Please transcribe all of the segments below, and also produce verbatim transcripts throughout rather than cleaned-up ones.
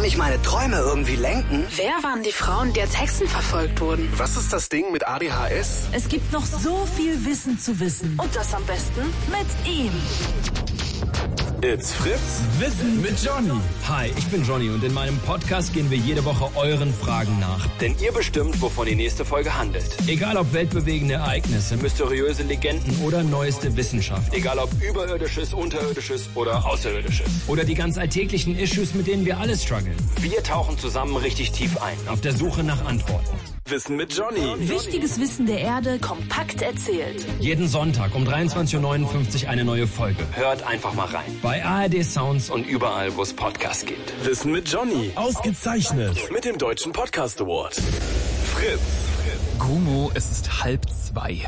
ich meine Träume irgendwie lenken? Wer waren die Frauen, die als Hexen verfolgt wurden? Was ist das Ding mit A D H S? Es gibt noch so viel Wissen zu wissen. Und das am besten Mit ihm. It's Fritz. Wissen mit Johnny. Hi, ich bin Johnny und in meinem Podcast gehen wir jede Woche euren Fragen nach. Denn ihr bestimmt, wovon die nächste Folge handelt. Egal ob weltbewegende Ereignisse, mysteriöse Legenden oder neueste Wissenschaft. Egal ob überirdisches, unterirdisches oder außerirdisches. Oder die ganz alltäglichen Issues, mit denen wir alle strugglen. Wir tauchen zusammen richtig tief ein. Auf der Suche nach Antworten. Wissen mit Johnny. Wichtiges Wissen der Erde kompakt erzählt. Jeden Sonntag um dreiundzwanzig Uhr neunundfünfzig eine neue Folge. Hört einfach mal rein. Bei A R D Sounds Und überall, wo es Podcasts gibt. Wissen mit Johnny. Ausgezeichnet. Mit dem Deutschen Podcast Award. Fritz. Gummo, es ist halb zwei.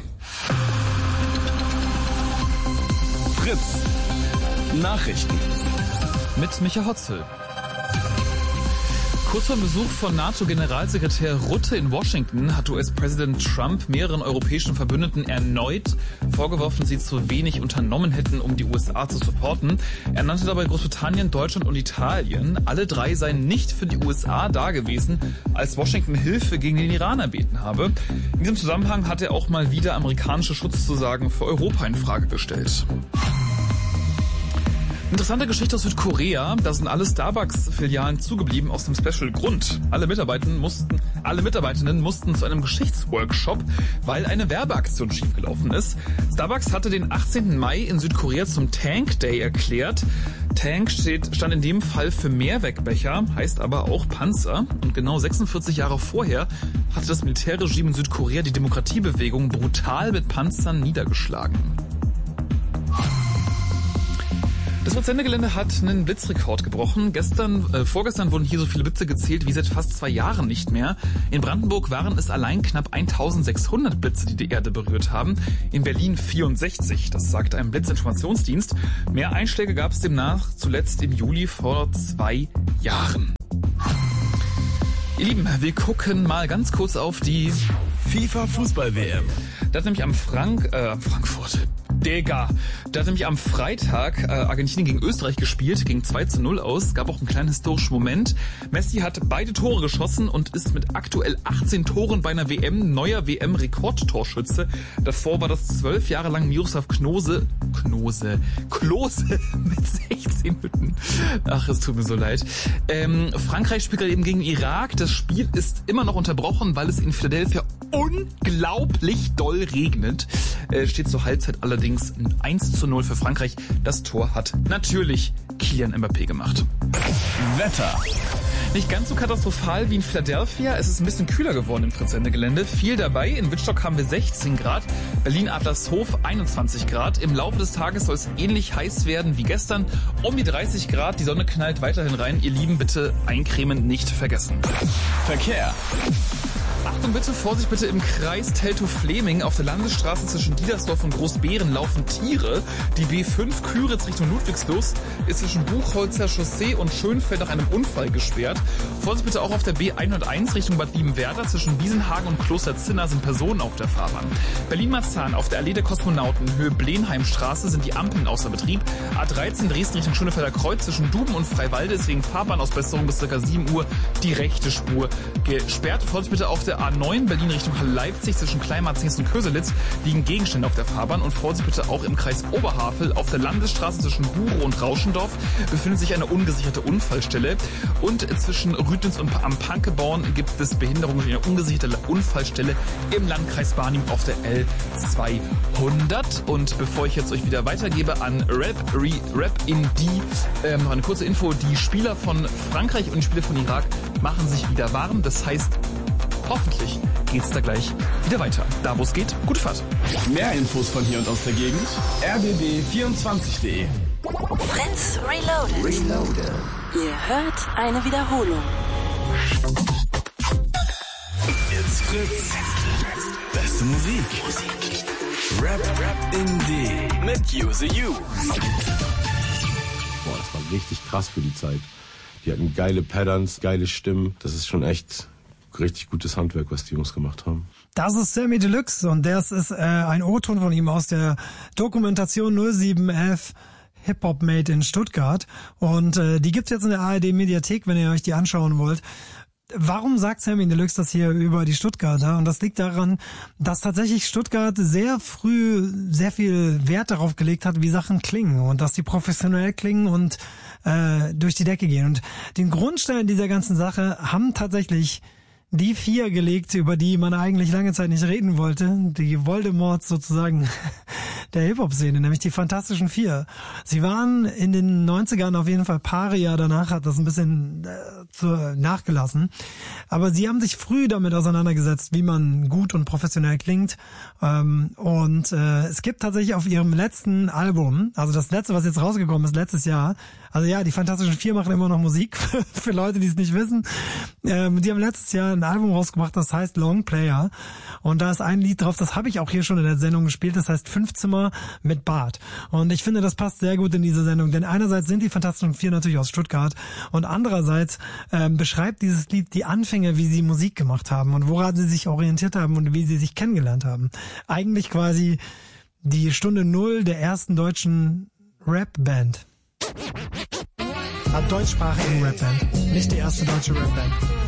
Fritz. Nachrichten. Mit Micha Hotzel. Kurz vor dem Besuch von NATO-Generalsekretär Rutte in Washington hat U S-Präsident Trump mehreren europäischen Verbündeten erneut vorgeworfen, sie zu wenig unternommen hätten, um die U S A zu supporten. Er nannte dabei Großbritannien, Deutschland und Italien. Alle drei seien nicht für die U S A dagewesen, als Washington Hilfe gegen den Iran erbeten habe. In diesem Zusammenhang hat er auch mal wieder amerikanische Schutzzusagen für Europa in Frage gestellt. Interessante Geschichte aus Südkorea. Da sind alle Starbucks-Filialen zugeblieben aus dem Special-Grund. Alle Mitarbeitenden mussten, alle Mitarbeitenden mussten zu einem Geschichtsworkshop, weil eine Werbeaktion schiefgelaufen ist. Starbucks hatte den achtzehnten Mai in Südkorea zum Tank Day erklärt. Tank steht, stand in dem Fall für Mehrwegbecher, heißt aber auch Panzer. Und genau sechsundvierzig Jahre vorher hatte das Militärregime in Südkorea die Demokratiebewegung brutal mit Panzern niedergeschlagen. Das Spendegelände hat einen Blitzrekord gebrochen. Gestern, äh, vorgestern wurden hier so viele Blitze gezählt wie seit fast zwei Jahren nicht mehr. In Brandenburg waren es allein knapp eintausendsechshundert Blitze, die die Erde berührt haben. In Berlin vierundsechzig, das sagt ein Blitzinformationsdienst. Mehr Einschläge gab es demnach zuletzt im Juli vor zwei Jahren. Ihr Lieben, wir gucken mal ganz kurz auf die FIFA-Fußball-W M. Da hat nämlich am Frank, äh, Frankfurt... Digga. Da hat nämlich am Freitag äh, Argentinien gegen Österreich gespielt, ging zwei zu null aus. Gab auch einen kleinen historischen Moment. Messi hat beide Tore geschossen und ist mit aktuell achtzehn Toren bei einer W M neuer W M-Rekordtorschütze. Davor war das zwölf Jahre lang Miroslav Knose, Knose, Klose mit sechzehn Hütten. Ach, es tut mir so leid. Ähm, Frankreich spielt gerade eben gegen Irak. Das Spiel ist immer noch unterbrochen, weil es in Philadelphia unglaublich doll regnet. Äh, steht zur Halbzeit allerdings eins zu null für Frankreich. Das Tor hat natürlich Kylian Mbappé gemacht. Wetter. Nicht ganz so katastrophal wie in Philadelphia. Es ist ein bisschen kühler geworden im Fritz-Sende-Gelände. Viel dabei. In Wittstock haben wir sechzehn Grad. Berlin-Adlershof einundzwanzig Grad. Im Laufe des Tages soll es ähnlich heiß werden wie gestern. Um die dreißig Grad. Die Sonne knallt weiterhin rein. Ihr Lieben, bitte eincremen nicht vergessen. Verkehr. Achtung bitte, Vorsicht bitte im Kreis Teltow-Fleming. Auf der Landesstraße zwischen Diedersdorf und Großbeeren laufen Tiere. Die B fünf Küritz Richtung Ludwigslust ist zwischen Buchholzer Chaussee und Schönfeld nach einem Unfall gesperrt. Vorsicht bitte auch auf der B hunderteins Richtung Bad Liebenwerda. Zwischen Wiesenhagen und Klosterzinna sind Personen auf der Fahrbahn. Berlin-Marzahn auf der Allee der Kosmonauten Höhe Blenheimstraße sind die Ampeln außer Betrieb. A dreizehn Dresden Richtung Schönefelder Kreuz zwischen Duben und Freiwalde ist wegen Fahrbahnausbesserung bis ca. sieben Uhr die rechte Spur gesperrt. Vorsicht bitte auf der A neun Berlin Richtung Halle-Leipzig zwischen Kleinmarzings und Köselitz liegen Gegenstände auf der Fahrbahn. Und Vorsicht bitte auch im Kreis Oberhavel auf der Landesstraße zwischen Burow und Rauschendorf befindet sich eine ungesicherte Unfallstelle. Und zwischen Rüdnitz und am Pankeborn gibt es Behinderungen durch eine ungesicherte Unfallstelle im Landkreis Barnim auf der L zweihundert. Und bevor ich jetzt euch wieder weitergebe an Rap, Re, Rap in die, ähm, noch eine kurze Info. Die Spieler von Frankreich und die Spieler von Irak machen sich wieder warm. Das heißt, hoffentlich geht's da gleich wieder weiter. Da, wo es geht, gute Fahrt. Mehr Infos von hier und aus der Gegend. r b b vierundzwanzig punkt de. Fritz Reloaded. Reloaded. Ihr hört eine Wiederholung. It's Fritz. Beste Musik. Rap, Rap in D. Mit Use You. Boah, das war richtig krass für die Zeit. Die hatten geile Patterns, geile Stimmen. Das ist schon echt richtig gutes Handwerk, was die Jungs gemacht haben. Das ist Sammy Deluxe und das ist äh, ein O-Ton von ihm aus der Dokumentation null sieben elf Hip-Hop Made in Stuttgart. Und äh, die gibt's jetzt in der A R D-Mediathek, wenn ihr euch die anschauen wollt. Warum sagt Samy Deluxe das hier über die Stuttgarter? Und das liegt daran, dass tatsächlich Stuttgart sehr früh sehr viel Wert darauf gelegt hat, wie Sachen klingen und dass sie professionell klingen und äh, durch die Decke gehen. Und den Grundstein dieser ganzen Sache haben tatsächlich die vier gelegt, über die man eigentlich lange Zeit nicht reden wollte. Die Voldemorts sozusagen der Hip-Hop-Szene, nämlich die Fantastischen Vier. Sie waren in den neunzigern auf jeden Fall Paria, danach hat das ein bisschen äh, zu, nachgelassen. Aber sie haben sich früh damit auseinandergesetzt, wie man gut und professionell klingt. Ähm, und äh, es gibt tatsächlich auf ihrem letzten Album, also das letzte, was jetzt rausgekommen ist, letztes Jahr, also ja, die Fantastischen Vier machen immer noch Musik, für Leute, die es nicht wissen. Ähm, die haben letztes Jahr ein Album rausgebracht, das heißt Long Player. Und da ist ein Lied drauf, das habe ich auch hier schon in der Sendung gespielt, das heißt Fünf Zimmer mit Bart. Und ich finde, das passt sehr gut in diese Sendung, denn einerseits sind die Fantastischen Vier natürlich aus Stuttgart und andererseits ähm, beschreibt dieses Lied die Anfänge, wie sie Musik gemacht haben und woran sie sich orientiert haben und wie sie sich kennengelernt haben. Eigentlich quasi die Stunde Null der ersten deutschen Rap-Band. Deutschsprachigen Rap-Band, nicht die erste deutsche Rap-Band.